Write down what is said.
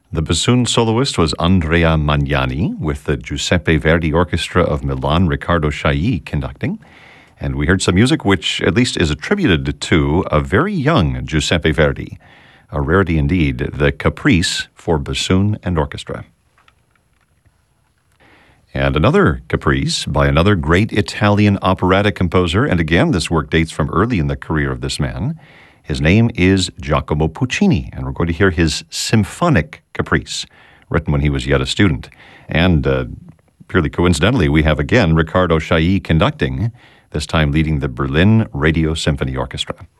The bassoon soloist was Andrea Magnani with the Giuseppe Verdi Orchestra of Milan, Riccardo Chailly conducting. And we heard some music which at least is attributed to a very young Giuseppe Verdi. A rarity indeed, the Caprice for bassoon and orchestra. And another Caprice by another great Italian operatic composer, and again, this work dates from early in the career of this man. His name is Giacomo Puccini, and we're going to hear his Symphonic Caprice, written when he was yet a student. And purely coincidentally, we have again Riccardo Chailly conducting, this time leading the Berlin Radio Symphony Orchestra.